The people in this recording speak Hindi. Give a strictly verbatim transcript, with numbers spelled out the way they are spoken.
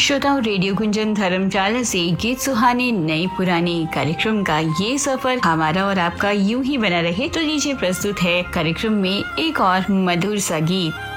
श्रोताओं, रेडियो गुंजन धर्मशाला से गीत सुहाने नई पुरानी कार्यक्रम का ये सफर हमारा और आपका यूं ही बना रहे। तो लीजिए प्रस्तुत है कार्यक्रम में एक और मधुर सा गीत।